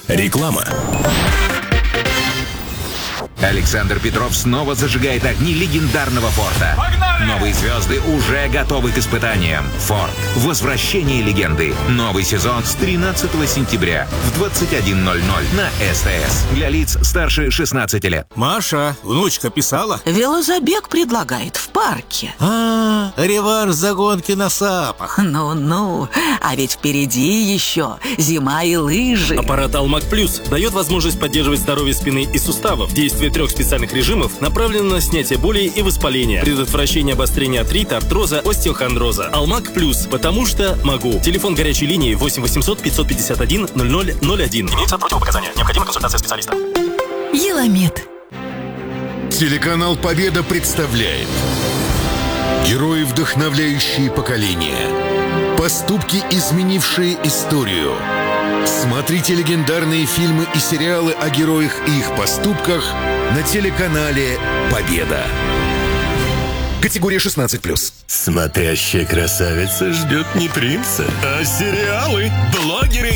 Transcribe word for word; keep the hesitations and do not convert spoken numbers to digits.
Реклама. Александр Петров снова зажигает огни легендарного Форда. Погнали! Новые звезды уже готовы к испытаниям. Форд. Возвращение легенды. Новый сезон с тринадцатого сентября в двадцать один ноль ноль на СТС. Для лиц старше шестнадцати лет. Маша, внучка писала? Велозабег предлагает в парке. А, реванш за гонки на сапах. Ну-ну, а ведь впереди еще зима и лыжи. Аппарат Алмаг Плюс дает возможность поддерживать здоровье спины и суставов. Действие трех специальных режимов направлено на снятие боли и воспаления, предотвращение обострения артрита, артроза, остеохондроза. Алмаг Плюс, потому что могу. Телефон горячей линии восемь восемьсот пятьсот пятьдесят один ноль ноль ноль один. Имеются противопоказания. Необходима консультация специалиста. Еламед. Телеканал «Победа» представляет герои, вдохновляющие поколения, поступки, изменившие историю. Смотрите легендарные фильмы и сериалы о героях и их поступках на телеканале «Победа». Категория шестнадцать плюс. Смотрящая красавица ждет не принца, а сериалы. Блогеры